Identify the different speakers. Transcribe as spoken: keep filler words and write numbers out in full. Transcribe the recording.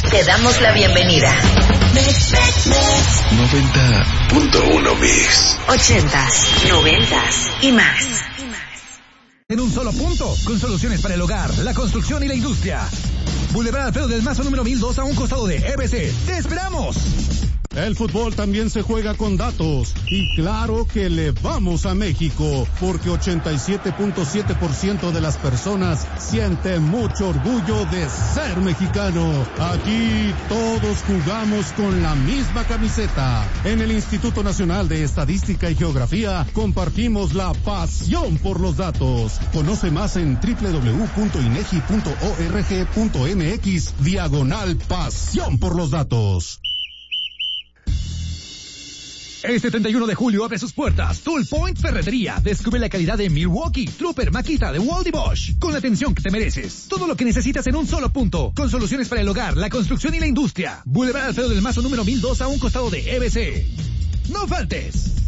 Speaker 1: Te damos la bienvenida.
Speaker 2: noventa punto uno Mix.
Speaker 1: Ochentas, noventas y más.
Speaker 3: En un solo punto, con soluciones para el hogar, la construcción y la industria. Boulevard Alfredo del Mazo número mil dos a un costado de E B C. ¡Te esperamos!
Speaker 4: El fútbol también se juega con datos. Y claro que le vamos a México, porque ochenta y siete punto siete por ciento de las personas sienten mucho orgullo de ser mexicano. Aquí todos jugamos con la misma camiseta. En el Instituto Nacional de Estadística y Geografía compartimos la pasión por los datos. Conoce más en doble u doble u doble u punto inegi punto org punto mx diagonal pasión por los datos.
Speaker 3: Este treinta y uno de julio abre sus puertas Tool Point Ferretería. Descubre la calidad de Milwaukee, Trooper, Makita, de Wally Bosch, con la atención que te mereces. Todo lo que necesitas en un solo punto, con soluciones para el hogar, la construcción y la industria. Boulevard Alfredo del Mazo número mil dos a un costado de E B C. ¡No faltes!